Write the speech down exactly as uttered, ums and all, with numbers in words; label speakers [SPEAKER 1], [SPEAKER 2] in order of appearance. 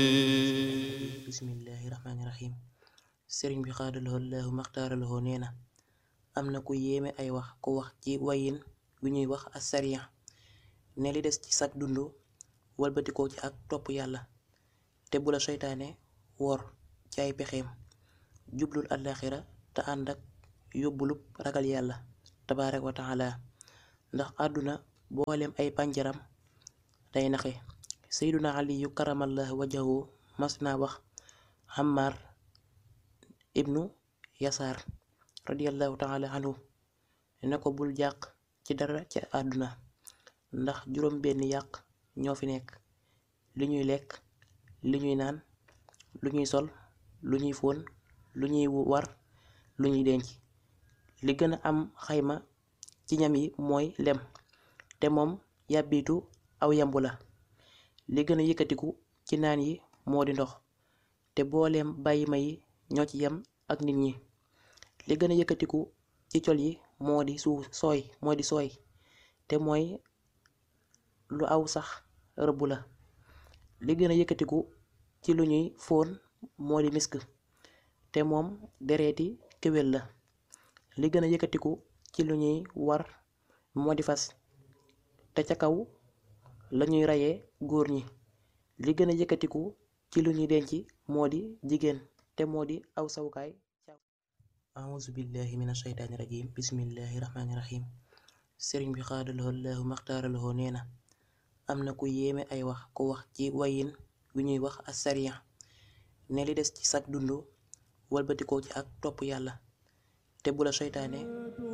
[SPEAKER 1] bismillahi rahmaani rahim sëriñ bi xaadalahoo laahu maxtaaralahoo nee na am na ku yéeme ay wax ku wax ci wayin wi ñuy wax asariya ne li des ci sag dund walbatikoo ci ak topp yàlla te bu la seytaane wor ci ay pexeem jublul àllaaxira te ànd ak yóbbulub ragal yàlla tabaaraka wa taala ndax àdduna booleem ay pànjaram day naxe. Seyduna aliyu karamallahu wajahu mas naa wax Ammar ibnu Yasaar radiyallahu taala anhu ne ko bul jàq ci dara ci àdduna ndax juróom benn yàq ñoo fi nekk: li ñuy lekk, li ñuy naan, lu ñuy sol, lu ñuy fóon, lu ñuy war, lu ñuy denc. li gën a am xayma ci ñam yi mooy lem, te moom yàbbitu aw yambu la. li gën a yëkkatiku ci naan yi moo di ndox, te booleem bàyyi ma yi ñoo ci yem ak nit ñi. li gën a yëkkatiku ci col yi moo di suuf sooy moo di sooy te mooy lu aw sax rëbb la. li gën a yëkkatiku ci lu ñuy fóon moo di misk, te moom dereeti kéwél la. li gën a yëkkatiku ci lu ñuy war moo di fas, te ca kaw lañuy rayee góor ñi. li gën a yëkkatiku ci lu ñuy denc moo di jigéen, te moo di aw sawukaay. auzu billahi mina shaytaani rajim bismillahi rahmaani rahim sëriñ bi xaadalahoo laahu maxtaaralahoo nee na am na ku yéeme ay wax ku wax ci wayin wi ñuy wax asariya ne li des ci sag dund walbatikoo ci ak topp yàlla te bu la seytaane